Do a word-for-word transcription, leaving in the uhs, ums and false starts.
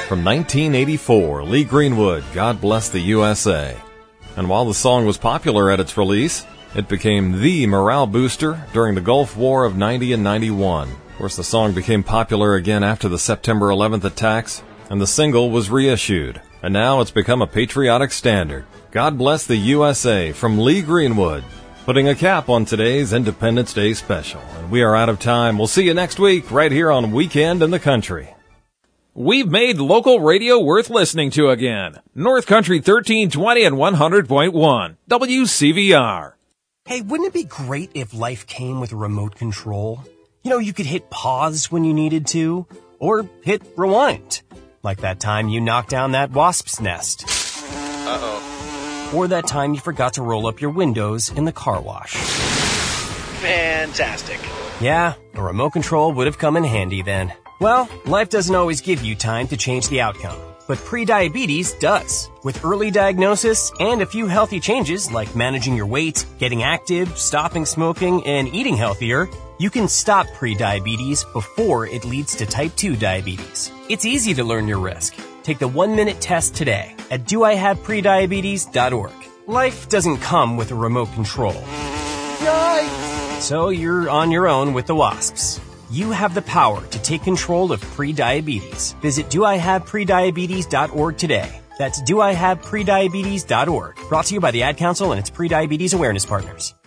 From nineteen eighty-four, Lee Greenwood, God Bless the U S A. And while the song was popular at its release, it became the morale booster during the Gulf War of ninety and ninety-one. Of course, the song became popular again after the September eleventh attacks, and the single was reissued. And now it's become a patriotic standard. God Bless the U S A from Lee Greenwood, putting a cap on today's Independence Day special. And we are out of time. We'll see you next week right here on Weekend in the Country. We've made local radio worth listening to again. North Country thirteen twenty and one hundred point one. W C V R. Hey, wouldn't it be great if life came with a remote control? You know, you could hit pause when you needed to, or hit rewind. Like that time you knocked down that wasp's nest. Uh-oh. Or that time you forgot to roll up your windows in the car wash. Fantastic. Yeah, a remote control would have come in handy then. Well, life doesn't always give you time to change the outcome, but prediabetes does. With early diagnosis and a few healthy changes like managing your weight, getting active, stopping smoking, and eating healthier, you can stop prediabetes before it leads to type two diabetes. It's easy to learn your risk. Take the one-minute test today at do I have prediabetes dot org. Life doesn't come with a remote control. Yikes! So you're on your own with the wasps. You have the power to take control of prediabetes. Visit do I have prediabetes dot org today. That's do I have prediabetes dot org. Brought to you by the Ad Council and its Prediabetes Awareness Partners.